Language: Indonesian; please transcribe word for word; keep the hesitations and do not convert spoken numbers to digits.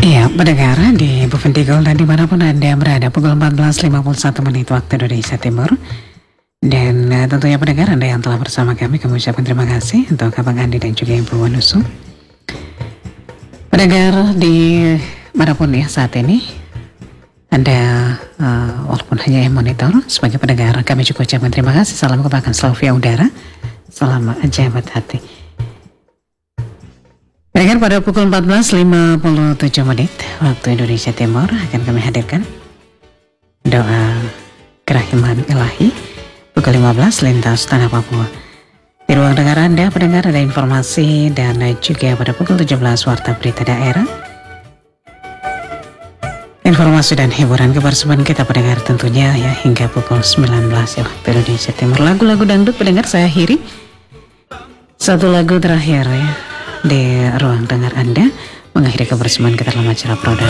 Iya, pendengar di Buvendigul dan dimanapun Anda berada, pukul empat belas lima puluh satu menit waktu Indonesia Timur. Dan uh, tentunya pendengar Anda yang telah bersama kami, kami ucapkan terima kasih untuk Abang Andi dan juga Ibu Wanusu. Pendengar di manapun ya saat ini, Anda uh, walaupun hanya yang monitor, sebagai pendengar kami juga ucapkan terima kasih. Salam kebaikan selalu via udara, salam jabat hati. Pendengar, pada pukul empat belas lima puluh tujuh menit waktu Indonesia Timur akan kami hadirkan doa kerahiman ilahi. Pukul lima belas lintas tanah Papua. Di ruang dengar Anda, pendengar, ada informasi dan juga pada pukul tujuh belas warta berita daerah. Informasi dan hiburan kebersamaan kita pendengar tentunya ya hingga pukul sembilan belas ya waktu Indonesia Timur. Lagu-lagu dangdut pendengar saya akhiri. Satu lagu terakhir ya di ruang dengar Anda mengakhiri kebersamaan kita dalam acara Proda